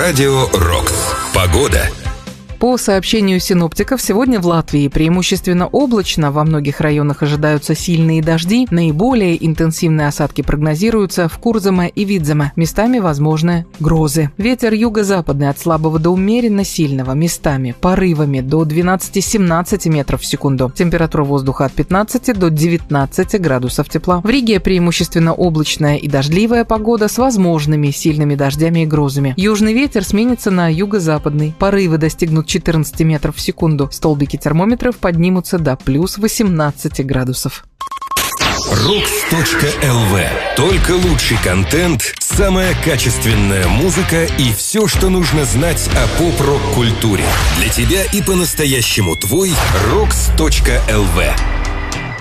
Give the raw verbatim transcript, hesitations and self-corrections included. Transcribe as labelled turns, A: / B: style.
A: Радио Рокс. Погода.
B: По сообщению синоптиков, сегодня в Латвии преимущественно облачно, во многих районах ожидаются сильные дожди, наиболее интенсивные осадки прогнозируются в Курзаме и Видземе, местами возможны грозы. Ветер юго-западный от слабого до умеренно сильного, местами порывами до двенадцати-семнадцати метров в секунду. Температура воздуха от пятнадцати до девятнадцати градусов тепла. В Риге преимущественно облачная и дождливая погода с возможными сильными дождями и грозами. Южный ветер сменится на юго-западный. Порывы достигнут четырнадцати метров в секунду. Столбики термометров поднимутся до плюс восемнадцати градусов.
A: рокс точка эл ви. Только лучший контент, самая качественная музыка и все, что нужно знать о поп-рок-культуре. Для тебя и по-настоящему твой рокс точка эл ви.